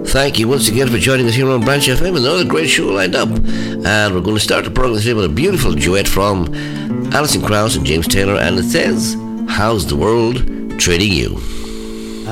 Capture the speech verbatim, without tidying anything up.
Thank you once again for joining us here on Branch F M. Another great show lined up. And we're going to start the program today with a beautiful duet from Alison Krauss and James Taylor. And it says, "How's the world treating you?"